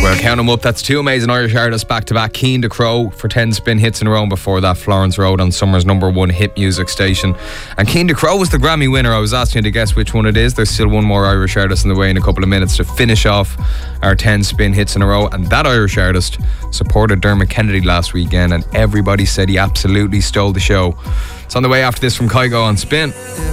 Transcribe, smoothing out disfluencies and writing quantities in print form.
Well, count them up. That's two amazing Irish artists back to back. Keane the Crow for 10 spin hits in a row, and before that Florence Road on Summer's #1 hit music station. And Keane the Crow was the Grammy winner. I was asking you to guess which one it is. There's still one more Irish artist in the way in a couple of minutes to finish off our 10 spin hits in a row. And that Irish artist supported Dermot Kennedy last weekend, and everybody said he absolutely stole the show. It's on the way after this from Kygo on Spin.